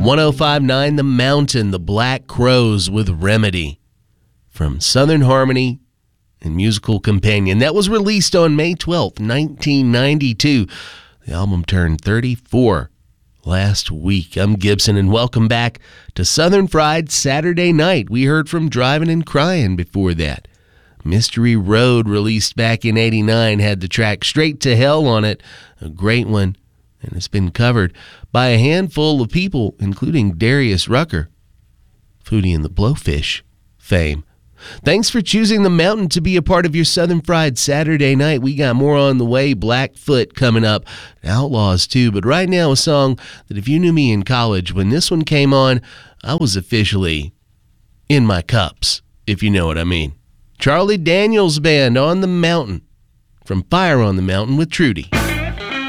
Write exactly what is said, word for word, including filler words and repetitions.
one oh five point nine The Mountain, the Black Crowes with Remedy from Southern Harmony and Musical Companion. That was released on May twelfth, nineteen ninety-two. The album turned thirty-four last week. I'm Gibson, and welcome back to Southern Fried Saturday Night. We heard from Driving and Crying before that. Mystery Road, released back in eighty-nine, had the track Straight to Hell on it, a great one, and it's been covered by a handful of people, including Darius Rucker, Foodie and the Blowfish fame. Thanks for choosing The Mountain to be a part of your Southern Fried Saturday Night. We got more on the way. Blackfoot coming up. Outlaws, too. But right now, a song that if you knew me in college, when this one came on, I was officially in my cups, if you know what I mean. Charlie Daniels Band, On the Mountain, from Fire on the Mountain with Trudy.